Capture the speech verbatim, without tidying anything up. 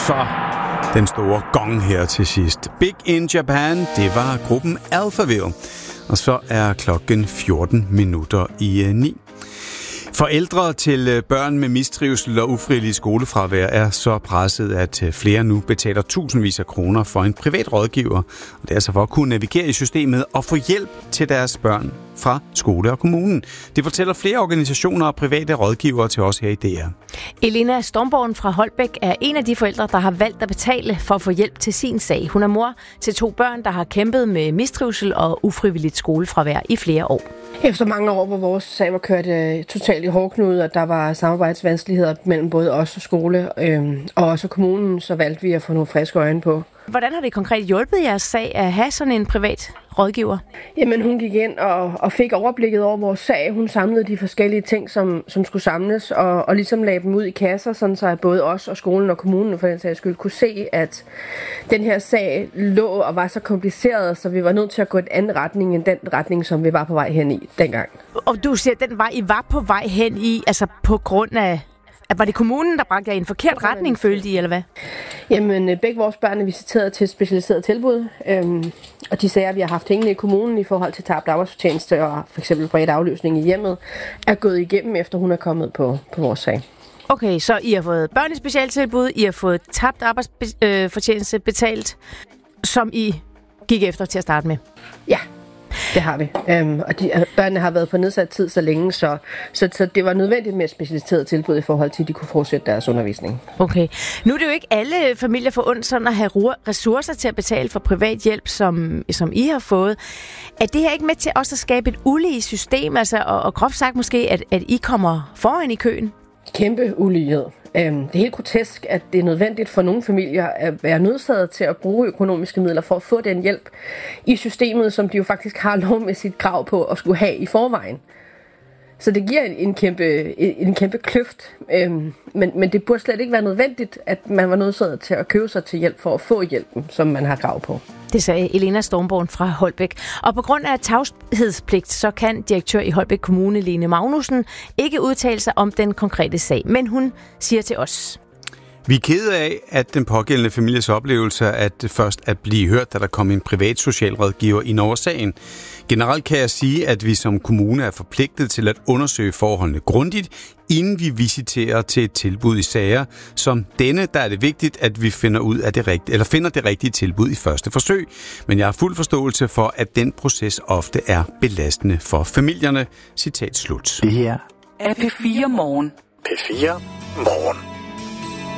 så den store gong her til sidst. Big in Japan, det var gruppen Alphaville. Og så er klokken fjorten minutter i ni. Forældre til børn med mistrivsel og ufrivillig skolefravær er så presset, at flere nu betaler tusindvis af kroner for en privat rådgiver. Og det er altså for at kunne navigere i systemet og få hjælp til deres børn fra skole og kommunen. Det fortæller flere organisationer og private rådgivere til os her i D R. Elena Stormborn fra Holbæk er en af de forældre, der har valgt at betale for at få hjælp til sin sag. Hun er mor til to børn, der har kæmpet med mistrivsel og ufrivilligt skolefravær i flere år. Efter mange år, hvor vores sag var kørt øh, totalt i hårdknude, og der var samarbejdsvanskeligheder mellem både os og skole øh, og også kommunen, så valgte vi at få nogle friske øjne på. Hvordan har det konkret hjulpet jeres sag at have sådan en privat rådgiver? Jamen, hun gik ind og, og fik overblikket over vores sag. Hun samlede de forskellige ting, som, som skulle samles, og, og ligesom lagde dem ud i kasser, sådan så både os og skolen og kommunen for den sags skyld kunne se, at den her sag lå og var så kompliceret, så vi var nødt til at gå en anden retning end den retning, som vi var på vej hen i dengang. Og du siger, at den vej, I var på vej hen i, altså på grund af... Var det kommunen, der bragte jer i en forkert retning, følte I, eller hvad? Jamen, begge vores børn er visiteret til et specialiseret tilbud. Øhm, og de sager, vi har haft hængende i kommunen i forhold til tabt arbejdsfortjeneste og for eksempel bredt afløsning i hjemmet, er gået igennem, efter hun er kommet på, på vores sag. Okay, så I har fået børn i specialtilbud, I har fået tabt arbejdsfortjeneste betalt, som I gik efter til at starte med? Ja. Det har vi. Øhm, og de, børnene har været på nedsat tid så længe, så, så, så det var nødvendigt med et specialiseret tilbud i forhold til, at de kunne fortsætte deres undervisning. Okay. Nu er det jo ikke alle familier forundt sådan at have ressourcer til at betale for privat hjælp, som, som I har fået. Er det her ikke med til også at skabe et ulige system, altså, og, og groft sagt måske, at, at I kommer foran i køen? Kæmpe ulighed. Det er helt grotesk, at det er nødvendigt for nogle familier at være nødsaget til at bruge økonomiske midler for at få den hjælp i systemet, som de jo faktisk har lovmæssigt krav på at skulle have i forvejen. Så det giver en kæmpe, en kæmpe kløft, men, men det burde slet ikke være nødvendigt, at man var nødsaget til at købe sig til hjælp for at få hjælpen, som man har krav på. Det sagde Elena Stormborn fra Holbæk. Og på grund af tavshedspligt, så kan direktør i Holbæk Kommune, Lene Magnussen, ikke udtale sig om den konkrete sag. Men hun siger til os: Vi er kede af, at den pågældende families oplevelse at først at blive hørt, da der kom en privat socialrådgiver ind over sagen. Generelt kan jeg sige, at vi som kommune er forpligtet til at undersøge forholdene grundigt, inden vi visiterer til et tilbud i sager. Som denne, der er det vigtigt, at vi finder ud af det rigtige, eller finder det rigtige tilbud i første forsøg. Men jeg har fuld forståelse for, at den proces ofte er belastende for familierne. Citat slut. Det her er P fire Morgen. P fire Morgen.